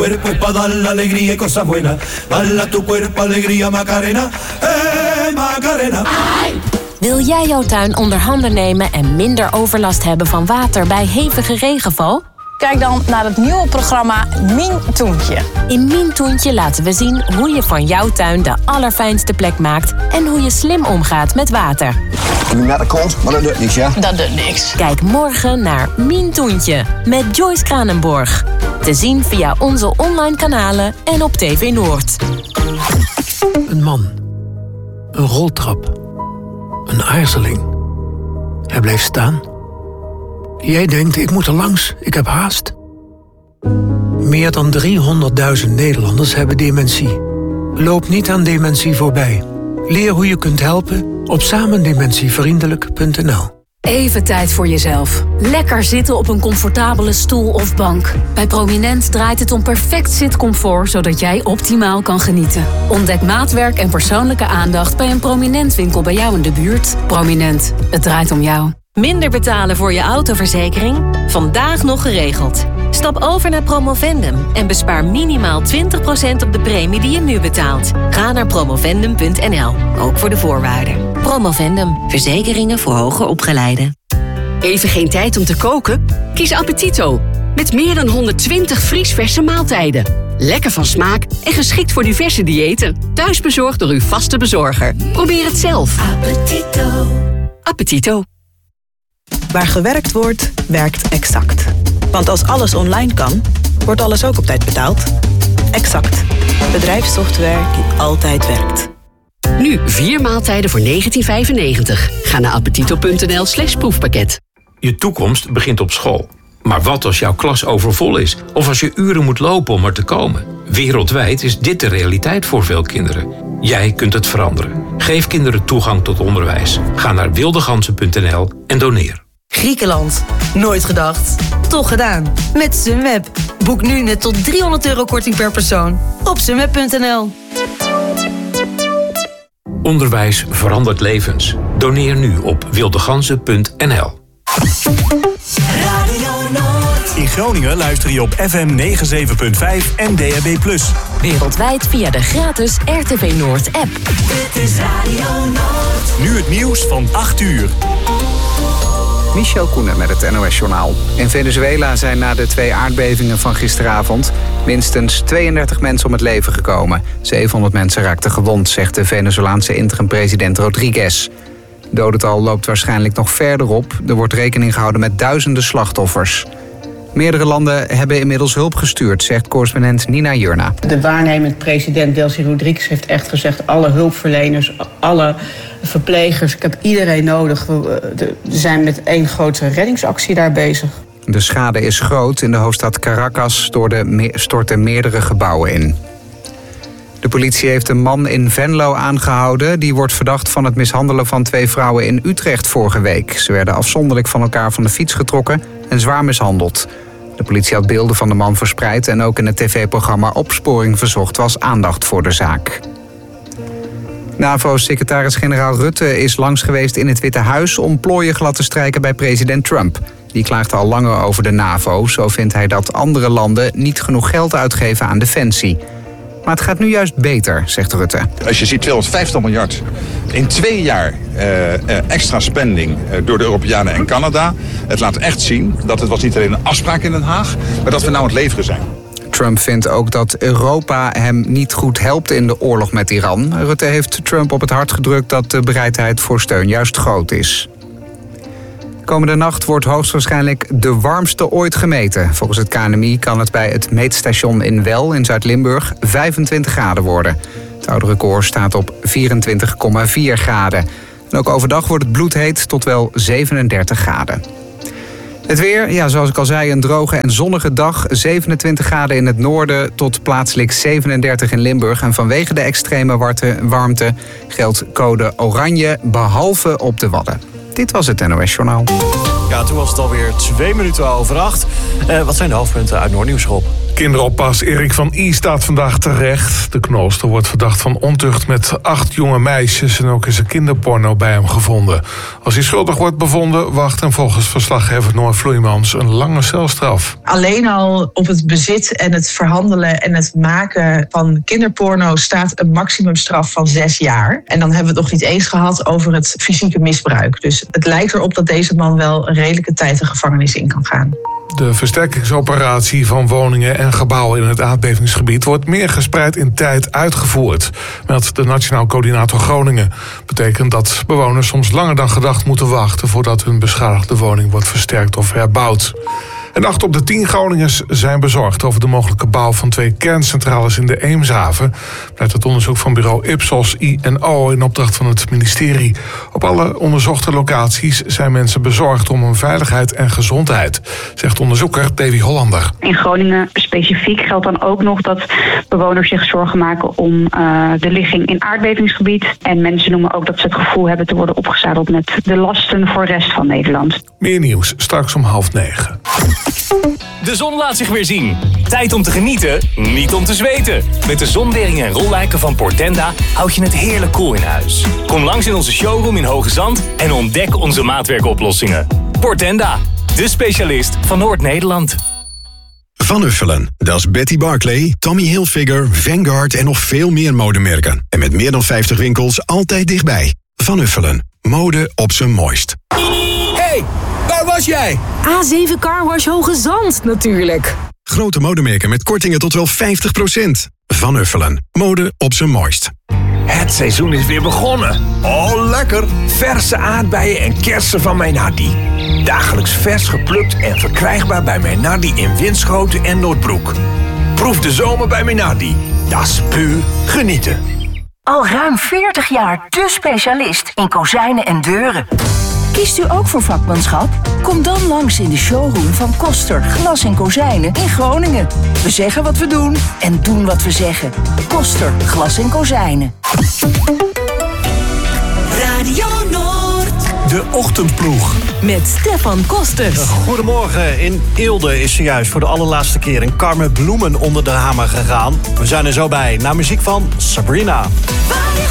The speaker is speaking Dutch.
cuerpo es pa' dar la alegría y cosas buenas. Dale a tu cuerpo alegría, Macarena. Macarena. Wil jij jouw tuin onder handen nemen en minder overlast hebben van water bij hevige regenval? Kijk dan naar het nieuwe programma Mien Toentje. In Mien Toentje laten we zien hoe je van jouw tuin de allerfijnste plek maakt en hoe je slim omgaat met water. Ik ben net akkoord, maar dat doet niks, ja? Dat doet niks. Kijk morgen naar Mien Toentje met Joyce Kranenborg. Te zien via onze online kanalen en op TV Noord. Een man. Een roltrap. Een aarzeling. Hij bleef staan. Jij denkt, ik moet er langs, ik heb haast. Meer dan 300.000 Nederlanders hebben dementie. Loop niet aan dementie voorbij. Leer hoe je kunt helpen op samendementievriendelijk.nl. Even tijd voor jezelf. Lekker zitten op een comfortabele stoel of bank. Bij Prominent draait het om perfect zitcomfort, zodat jij optimaal kan genieten. Ontdek maatwerk en persoonlijke aandacht bij een Prominent winkel bij jou in de buurt. Prominent, het draait om jou. Minder betalen voor je autoverzekering? Vandaag nog geregeld. Stap over naar Promovendum en bespaar minimaal 20% op de premie die je nu betaalt. Ga naar promovendum.nl, ook voor de voorwaarden. Promovendum, verzekeringen voor hoger opgeleiden. Even geen tijd om te koken? Kies Appetito. Met meer dan 120 vriesverse maaltijden. Lekker van smaak en geschikt voor diverse diëten. Thuisbezorgd door uw vaste bezorger. Probeer het zelf. Appetito. Appetito. Waar gewerkt wordt, werkt Exact. Want als alles online kan, wordt alles ook op tijd betaald. Exact. Bedrijfssoftware die altijd werkt. Nu 4 maaltijden voor €19,95. Ga naar appetito.nl/proefpakket. Je toekomst begint op school. Maar wat als jouw klas overvol is? Of als je uren moet lopen om er te komen? Wereldwijd is dit de realiteit voor veel kinderen. Jij kunt het veranderen. Geef kinderen toegang tot onderwijs. Ga naar wildegansen.nl en doneer. Griekenland. Nooit gedacht. Toch gedaan. Met Sunweb. Boek nu net tot €300 korting per persoon. Op sunweb.nl. Onderwijs verandert levens. Doneer nu op wildegansen.nl. In Groningen luister je op FM 97.5 en DAB+. Wereldwijd via de gratis RTV Noord app. Dit is Radio Noord. Nu het nieuws van 8 uur. Michel Koenen met het NOS-journaal. In Venezuela zijn na de 2 aardbevingen van gisteravond minstens 32 mensen om het leven gekomen. 700 mensen raakten gewond, zegt de Venezolaanse interim-president Rodriguez. Het dodental loopt waarschijnlijk nog verder op. Er wordt rekening gehouden met duizenden slachtoffers. Meerdere landen hebben inmiddels hulp gestuurd, zegt correspondent Nina Jurna. De waarnemend president Delcy Rodriguez heeft echt gezegd, alle hulpverleners, alle verplegers, ik heb iedereen nodig. We zijn met één grote reddingsactie daar bezig. De schade is groot. In de hoofdstad Caracas storten meerdere gebouwen in. De politie heeft een man in Venlo aangehouden. Die wordt verdacht van het mishandelen van 2 vrouwen in Utrecht vorige week. Ze werden afzonderlijk van elkaar van de fiets getrokken en zwaar mishandeld. De politie had beelden van de man verspreid en ook in het tv-programma Opsporing Verzocht was aandacht voor de zaak. NAVO-secretaris-generaal Rutte is langs geweest in het Witte Huis om plooien glad te strijken bij president Trump. Die klaagt al langer over de NAVO. Zo vindt hij dat andere landen niet genoeg geld uitgeven aan defensie. Maar het gaat nu juist beter, zegt Rutte. Als je ziet 250 miljard in 2 jaar extra spending door de Europeanen en Canada. Het laat echt zien dat het was niet alleen een afspraak in Den Haag, maar dat we nou aan het leveren zijn. Trump vindt ook dat Europa hem niet goed helpt in de oorlog met Iran. Rutte heeft Trump op het hart gedrukt dat de bereidheid voor steun juist groot is. Komende nacht wordt hoogstwaarschijnlijk de warmste ooit gemeten. Volgens het KNMI kan het bij het meetstation in Well in Zuid-Limburg 25 graden worden. Het oude record staat op 24,4 graden. En ook overdag wordt het bloedheet tot wel 37 graden. Het weer, ja, zoals ik al zei, een droge en zonnige dag. 27 graden in het noorden tot plaatselijk 37 in Limburg. En vanwege de extreme warmte geldt code oranje, behalve op de Wadden. Dit was het NOS Journaal. Ja, toen was het alweer 2 minuten over 8. Wat zijn de hoofdpunten uit Noordnieuws, Rob? Kinderoppas Erik van I staat vandaag terecht. De knolster wordt verdacht van ontucht met 8 jonge meisjes... en ook is er kinderporno bij hem gevonden. Als hij schuldig wordt bevonden, wacht hem volgens verslaggever Noor Vloeimans een lange celstraf. Alleen al op het bezit en het verhandelen en het maken van kinderporno staat een maximumstraf van 6 jaar. En dan hebben we het nog niet eens gehad over het fysieke misbruik. Dus het lijkt erop dat deze man wel een redelijke tijd de gevangenis in kan gaan. De versterkingsoperatie van woningen en gebouwen in het aardbevingsgebied wordt meer gespreid in tijd uitgevoerd, meldt de Nationaal Coördinator Groningen. Betekent dat bewoners soms langer dan gedacht moeten wachten voordat hun beschadigde woning wordt versterkt of herbouwd. En 8 op de 10 Groningers zijn bezorgd over de mogelijke bouw van 2 kerncentrales in de Eemshaven. Blijkt uit onderzoek van bureau Ipsos I&O in opdracht van het ministerie. Op alle onderzochte locaties zijn mensen bezorgd om hun veiligheid en gezondheid, zegt onderzoeker Davy Hollander. In Groningen specifiek geldt dan ook nog dat bewoners zich zorgen maken om de ligging in aardbevingsgebied. En mensen noemen ook dat ze het gevoel hebben te worden opgezadeld met de lasten voor de rest van Nederland. Meer nieuws straks om 8:30. De zon laat zich weer zien. Tijd om te genieten, niet om te zweten. Met de zonwering en rolluiken van Portenda houd je het heerlijk koel in huis. Kom langs in onze showroom in Hoge Zand en ontdek onze maatwerkoplossingen. Portenda, de specialist van Noord-Nederland. Van Uffelen, dat is Betty Barclay, Tommy Hilfiger, Vanguard en nog veel meer modemerken. En met meer dan 50 winkels altijd dichtbij. Van Uffelen, mode op zijn mooist. Hey, waar was jij? A7 Carwash Hoge Zand, natuurlijk. Grote modemerken met kortingen tot wel 50%. Van Uffelen, mode op zijn mooist. Het seizoen is weer begonnen. Oh, lekker. Verse aardbeien en kersen van Meinardi. Dagelijks vers geplukt en verkrijgbaar bij Meinardi in Winschoten en Noordbroek. Proef de zomer bij Meinardi. Dat is puur genieten. Al ruim 40 jaar de specialist in kozijnen en deuren. Kiest u ook voor vakmanschap? Kom dan langs in de showroom van Koster Glas en Kozijnen in Groningen. We zeggen wat we doen en doen wat we zeggen. Koster Glas en Kozijnen. Radio Noord. De Ochtendploeg. Met Stefan Koster. Goedemorgen. In Eelde is zojuist voor de allerlaatste keer een Carmen Bloemen onder de hamer gegaan. We zijn er zo bij, naar muziek van Sabrina.